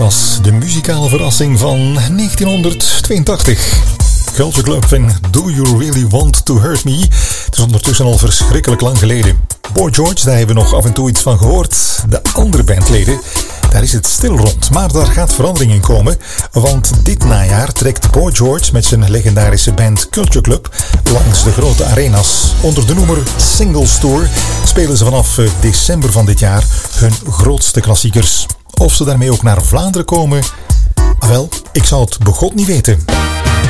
was de muzikale verrassing van 1982. Culture Club en Do You Really Want To Hurt Me? Het is ondertussen al verschrikkelijk lang geleden. Boy George, daar hebben we nog af en toe iets van gehoord. De andere bandleden, daar is het stil rond. Maar daar gaat verandering in komen. Want dit najaar trekt Boy George met zijn legendarische band Culture Club langs de grote arena's. Onder de noemer Singles Tour spelen ze vanaf december van dit jaar hun grootste klassiekers. Of ze daarmee ook naar Vlaanderen komen? Wel, ik zou het begot niet weten.